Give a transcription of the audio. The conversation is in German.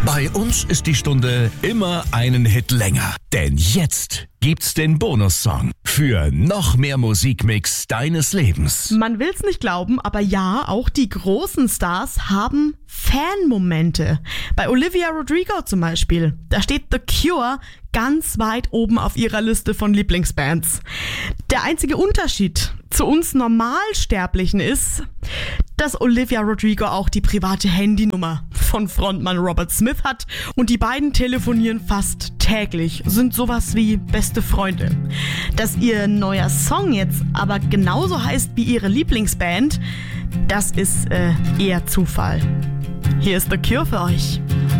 Bei uns ist die Stunde immer einen Hit länger. Denn jetzt gibt's den Bonussong für noch mehr Musikmix deines Lebens. Man will's nicht glauben, aber ja, auch die großen Stars haben Fanmomente. Bei Olivia Rodrigo zum Beispiel. Da steht The Cure ganz weit oben auf ihrer Liste von Lieblingsbands. Der einzige Unterschied zu uns Normalsterblichen ist, dass Olivia Rodrigo auch die private Handynummer von Frontmann Robert Smith hat und die beiden telefonieren fast täglich, sind sowas wie beste Freunde. Dass ihr neuer Song jetzt aber genauso heißt wie ihre Lieblingsband, das ist eher Zufall. Hier ist The Cure für euch.